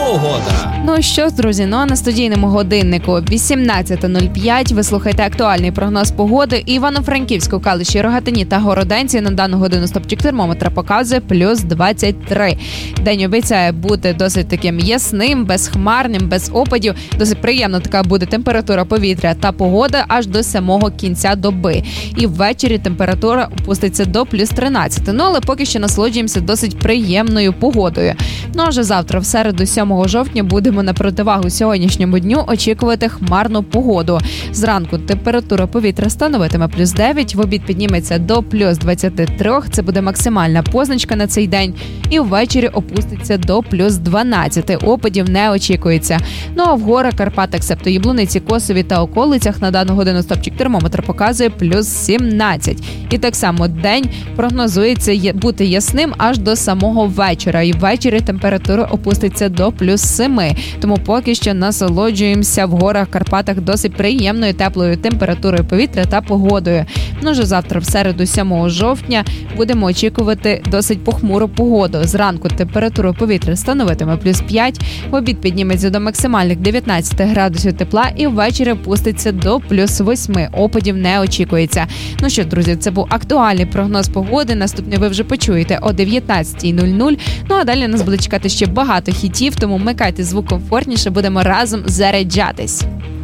погода. Ну що ж, друзі, а на студійному годиннику 18:05 ви слухаєте актуальний прогноз погоди. Івано-Франківську, Калуші, Рогатині та Городенці на дану годину стопчик термометра показує плюс 23. День обіцяє бути досить таким ясним, безхмарним, без опадів. Досить приємна така буде температура повітря та погода аж до самого кінця доби. І ввечері температура опуститься до плюс 13. Ну, але поки що насолоджуємося досить приємною погодою. Ну, а вже завтра, в середу, 7 жовтня, будемо на противагу сьогоднішньому дню очікувати хмарну погоду. Зранку температура повітря становитиме плюс 9, в обід підніметься до плюс 23, це буде максимальна позначка на цей день, і ввечері опуститься до плюс 12, опадів не очікується. Ну а в горах, Карпатах, себто Яблуниці, Косові та околицях на дану годину стопчик термометра показує плюс 17. І так само день прогнозується бути ясним аж до самого вечора, і ввечері температура опуститься до плюс 7. Тому поки що насолоджуємося в горах, Карпатах досить приємною теплою температурою повітря та погодою. Ну, вже завтра, в середу, 7 жовтня, будемо очікувати досить похмуру погоду. Зранку температура повітря становитиме плюс 5, в обід підніметься до максимальних 19 градусів тепла і ввечері опуститься до плюс 8. Опадів не очікується. Ну що, друзі, це був актуальний прогноз погоди. Наступний ви вже почуєте о 19:00. Ну а далі нас буде чекати ще багато хітів, тому вмикайте звук комфортніше, будемо разом заряджатись.